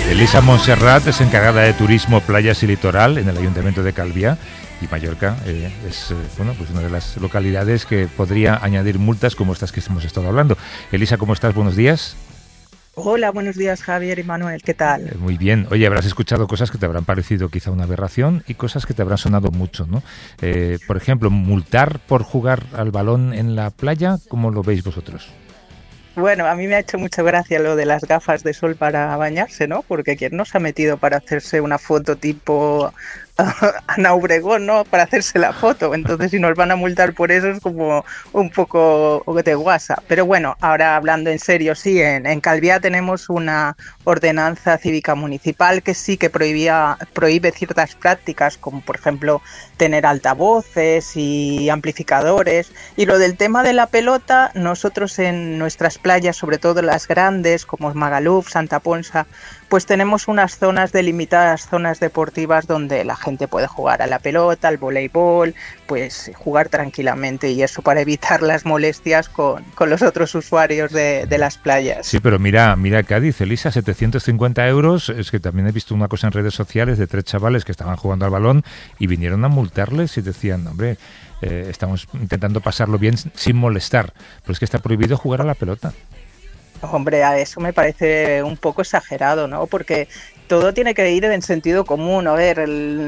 Elisa Montserrat es encargada de turismo, playas y litoral en el Ayuntamiento de Calviá, y Mallorca es pues una de las localidades que podría añadir multas como estas que hemos estado hablando. Elisa, ¿cómo estás? Buenos días. Hola, buenos días, Javier y Manuel, ¿qué tal? Muy bien. Oye, habrás escuchado cosas que te habrán parecido quizá una aberración y cosas que te habrán sonado mucho, ¿no? Por ejemplo, multar por jugar al balón en la playa, ¿cómo lo veis vosotros? Bueno, a mí me ha hecho mucha gracia lo de las gafas de sol para bañarse, ¿no? Porque ¿quién nos ha metido para hacerse una foto tipo Ana Obregón, ¿no? Para hacerse la foto. Entonces, si nos van a multar por eso es como un poco de guasa. Pero bueno, ahora hablando en serio, sí, en Calviá tenemos una ordenanza cívica municipal que sí que prohíbe ciertas prácticas, como por ejemplo tener altavoces y amplificadores. Y lo del tema de la pelota, nosotros en nuestras playas, sobre todo las grandes, como Magaluf, Santa Ponsa, pues tenemos unas zonas delimitadas, zonas deportivas donde la gente puede jugar a la pelota, al voleibol, pues jugar tranquilamente, y eso para evitar las molestias con los otros usuarios de las playas. Sí, pero mira Cádiz, Elisa, 750 euros, es que también he visto una cosa en redes sociales de 3 chavales que estaban jugando al balón y vinieron a multarles y decían, hombre, estamos intentando pasarlo bien sin molestar, pero es que está prohibido jugar a la pelota. Hombre, a eso me parece un poco exagerado, ¿no? Porque todo tiene que ir en sentido común. A ver,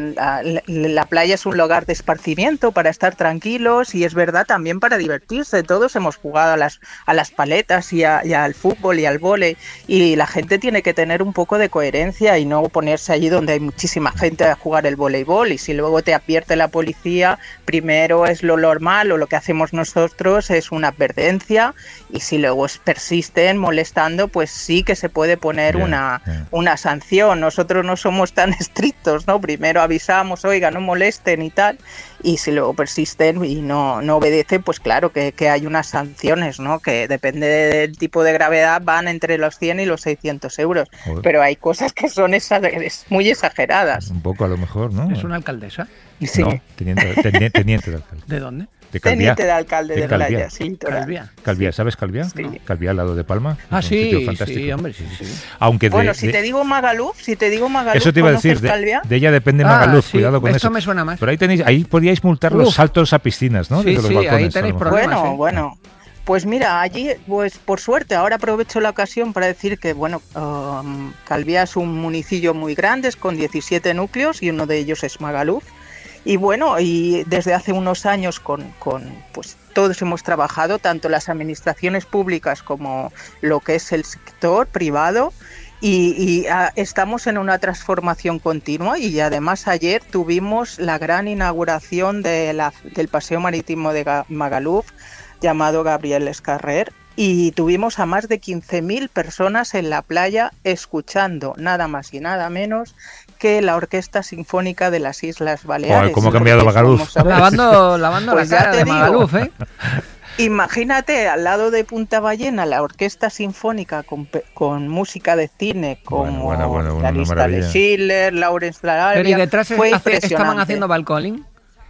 la playa es un lugar de esparcimiento para estar tranquilos, y es verdad también para divertirse. Todos hemos jugado a las paletas y al fútbol y al vóley, y la gente tiene que tener un poco de coherencia y no ponerse allí donde hay muchísima gente a jugar el voleibol, y si luego te advierte la policía, primero es lo normal, o lo que hacemos nosotros es una advertencia, y si luego persisten molestando, pues sí que se puede poner una sanción. Nosotros no somos tan estrictos, ¿no? Primero avisamos, oiga, no molesten y tal, y si luego persisten y no obedecen, pues claro que hay unas sanciones, ¿no? Que depende del tipo de gravedad, van entre los 100 y los 600 euros. Joder. Pero hay cosas que son muy exageradas. Un poco a lo mejor, ¿no? ¿Es una alcaldesa? Sí. No, teniente de alcalde. ¿De dónde? De Calviá. Teniente de alcalde de playa, sí. Calviá, ¿sabes Calviá? Sí. Calviá al lado de Palma. Ah, sí, fantástico. sí, hombre, sí. Aunque bueno, si te digo Magaluf, eso te iba a decir, de ella depende Magaluf, sí, cuidado con eso. Esto me suena más. Pero ahí podíais multar los saltos a piscinas, ¿no? Sí, los balcones, ahí tenéis problemas. Bueno. Pues mira, allí, pues por suerte, ahora aprovecho la ocasión para decir que, Calviá es un municipio muy grande, con 17 núcleos, y uno de ellos es Magaluf. Y bueno, y desde hace unos años pues todos hemos trabajado, tanto las administraciones públicas como lo que es el sector privado, y estamos en una transformación continua, y además ayer tuvimos la gran inauguración del paseo marítimo de Magaluf, llamado Gabriel Escarrer, y tuvimos a más de 15.000 personas en la playa escuchando nada más y nada menos que la Orquesta Sinfónica de las Islas Baleares. ¿Cómo ha cambiado Magaluf? Lavando pues la cara de Magaluf, ¿eh? Imagínate, al lado de Punta Ballena, la Orquesta Sinfónica con música de cine, como la lista de Schiller, Lawrence de Arabia. Pero ¿y detrás fue impresionante. estaban haciendo balconing?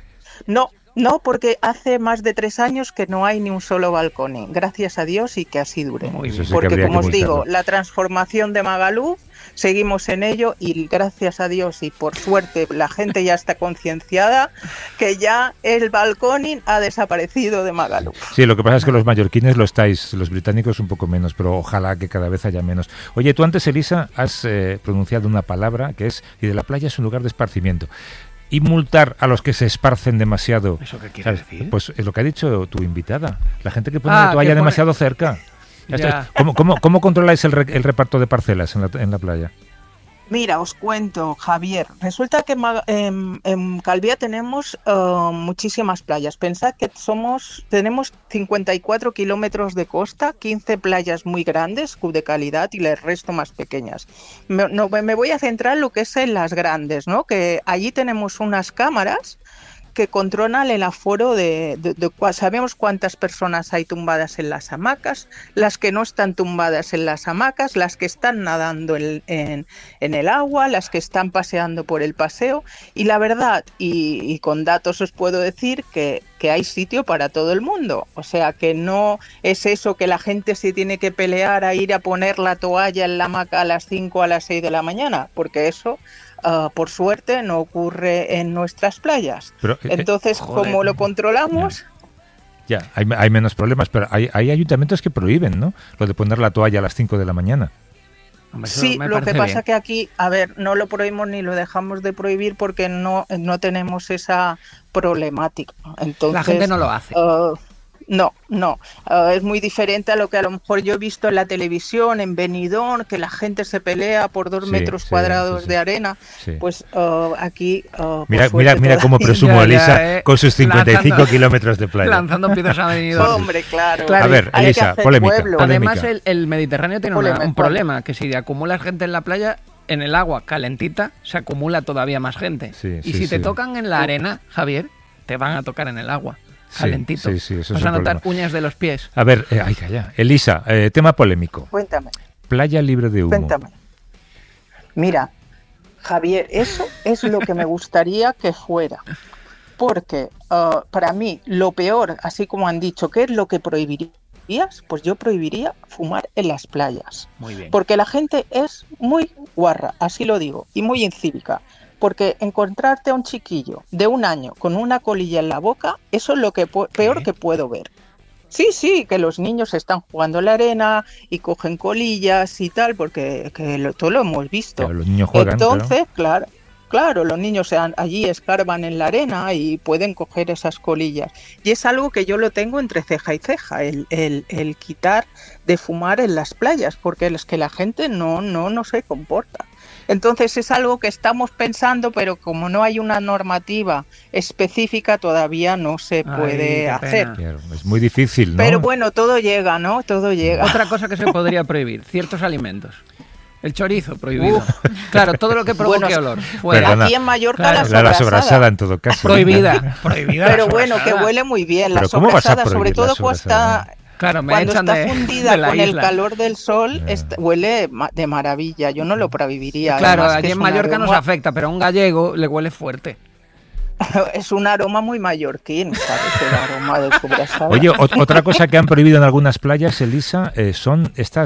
No, porque hace más de 3 años que no hay ni un solo balcón, gracias a Dios, y que así dure. Porque, como os digo, la transformación de Magaluf, seguimos en ello, y gracias a Dios y por suerte la gente ya está concienciada que ya el balconing ha desaparecido de Magaluf. Sí, lo que pasa es que los mallorquines lo estáis, los británicos un poco menos, pero ojalá que cada vez haya menos. Oye, tú antes, Elisa, has pronunciado una palabra que es, y de la playa es un lugar de esparcimiento. Y multar a los que se esparcen demasiado. ¿Eso qué quiere decir? Pues es lo que ha dicho tu invitada. La gente que pone la toalla demasiado cerca. ¿Cómo controláis el reparto de parcelas en la playa? Mira, os cuento, Javier. Resulta que en Calviá tenemos muchísimas playas. Pensad que tenemos 54 kilómetros de costa, 15 playas muy grandes, de calidad, y el resto más pequeñas. Me voy a centrar en lo que es en las grandes, ¿no? Que allí tenemos unas cámaras que controlan el aforo sabemos cuántas personas hay tumbadas en las hamacas, las que no están tumbadas en las hamacas, las que están nadando en el agua, las que están paseando por el paseo, y la verdad, y con datos os puedo decir que que hay sitio para todo el mundo. O sea, que no es eso que la gente se tiene que pelear a ir a poner la toalla en la hamaca a las 5 a las 6 de la mañana, porque eso, por suerte, no ocurre en nuestras playas. Pero, entonces, ¿cómo lo controlamos? Ya, hay menos problemas, pero hay ayuntamientos que prohíben, ¿no? Lo de poner la toalla a las 5 de la mañana. Hombre, sí, lo que pasa que aquí, a ver, no lo prohibimos ni lo dejamos de prohibir porque no tenemos esa problemática. Entonces, la gente no lo hace. No, es muy diferente a lo que a lo mejor yo he visto en la televisión, en Benidorm, que la gente se pelea por 2 metros cuadrados de arena. Sí. Pues aquí... Mira cómo presumo Elisa con sus 55 kilómetros de playa. Lanzando piedras a Benidorm. Hombre, claro. A ver, Elisa, polémica. Además, el Mediterráneo tiene un problema, que si acumulas gente en la playa, en el agua calentita, se acumula todavía más gente. Y si te tocan en la arena, Javier, te van a tocar en el agua. Calentito. Sí, eso vas es a notar problema. uñas de los pies. A ver, calla. Elisa, tema polémico. Cuéntame. Playa libre de humo. Cuéntame. Mira, Javier, eso es lo que me gustaría que fuera. Porque para mí, lo peor, así como han dicho, ¿qué es lo que prohibirías? Pues yo prohibiría fumar en las playas. Muy bien. Porque la gente es muy guarra, así lo digo, y muy incívica. Porque encontrarte a un chiquillo de 1 año con una colilla en la boca, eso es lo que peor que puedo ver. Sí, que los niños están jugando en la arena y cogen colillas y tal, porque todo lo hemos visto. Pero los niños juegan. Entonces, claro, los niños allí escarban en la arena y pueden coger esas colillas. Y es algo que yo lo tengo entre ceja y ceja, el quitar de fumar en las playas, porque es que la gente no se comporta. Entonces es algo que estamos pensando, pero como no hay una normativa específica, todavía no se puede hacer. Claro, es muy difícil, ¿no? Pero bueno, todo llega, ¿no? Todo llega. Otra cosa que se podría prohibir, ciertos alimentos. El chorizo, prohibido. Claro, todo lo que provoque olor. Fuera. Perdona, aquí en Mallorca la sobrasada en todo caso. Prohibida. Pero bueno, que huele muy bien. La sobrasada, sobre todo cuando está fundida con el calor del sol, huele de maravilla. Yo no lo prohibiría. Claro, además, allí en Mallorca nos afecta, pero a un gallego le huele fuerte. Es un aroma muy mallorquín, ¿sabes? El aroma de sobrasada. Oye, otra cosa que han prohibido en algunas playas, Elisa, son esta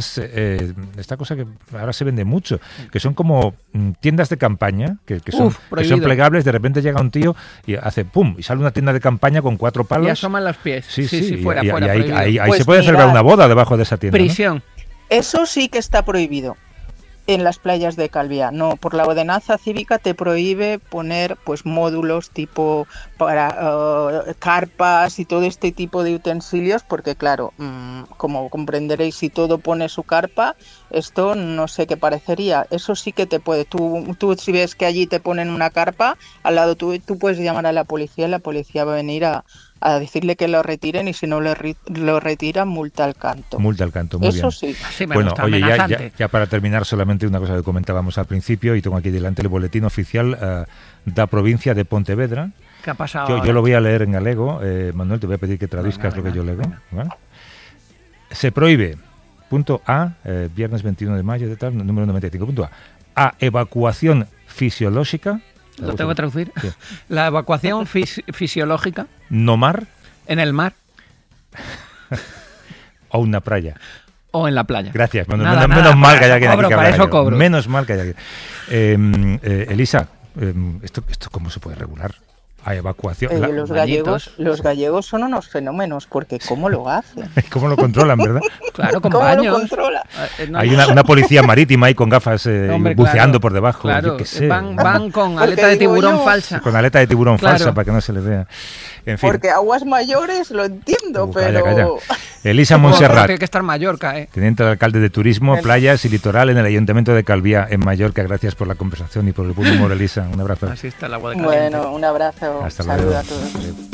cosa que ahora se vende mucho, que son como tiendas de campaña, que son plegables. De repente llega un tío y hace pum, y sale una tienda de campaña con 4 palos. Y asoman los pies. Sí, fuera. Y ahí pues se puede celebrar una boda debajo de esa tienda. Prisión. ¿No? Eso sí que está prohibido. En las playas de Calviá, no, por la ordenanza cívica te prohíbe poner pues módulos tipo para carpas y todo este tipo de utensilios, porque claro, como comprenderéis, si todo pone su carpa, esto no sé qué parecería. Eso sí que te puede, tú si ves que allí te ponen una carpa, al lado tú puedes llamar a la policía y la policía va a venir a decirle que lo retiren, y si no lo retiran, multa al canto. Multa al canto, muy eso bien. Sí. Sí, bueno, oye, ya para terminar, solamente una cosa que comentábamos al principio, y tengo aquí delante el boletín oficial da provincia de Pontevedra. ¿Qué ha pasado? Yo lo voy a leer en galego. Manuel, te voy a pedir que traduzcas lo que yo leo. ¿Vale? Se prohíbe, punto A, viernes 21 de mayo, de tal, número 95, punto A evacuación fisiológica. ¿Lo tengo que traducir? Sí. La evacuación fisiológica. No mar. En el mar. O una playa. O en la playa. Gracias. Menos mal que haya quien aquí que para eso cobro. Menos mal que haya quien. Elisa, ¿esto cómo se puede regular? A evacuación. Los gallegos son unos fenómenos, porque ¿cómo lo hacen? ¿Cómo lo controlan, verdad? Claro, con ¿Cómo baños. lo controla? Hay una policía marítima ahí con gafas buceando por debajo. Claro, yo qué sé. van con aleta de tiburón falsa. Con aleta de tiburón falsa para que no se les vea. En fin. Porque aguas mayores lo entiendo, pero... Calla. Elisa Montserrat, tiene que estar Mallorca, teniente de alcalde de Turismo, Playas y Litoral en el Ayuntamiento de Calviá, en Mallorca. Gracias por la conversación y por el buen humor, Elisa. Un abrazo. Así está el agua de caliente. Bueno, un abrazo. Hasta Saludos luego. a todos.